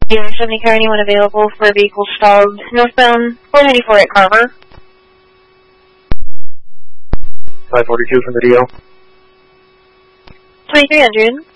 Air 70 car, anyone available for a vehicle stalled northbound 494 at Carver? 542 from the DL. 2300.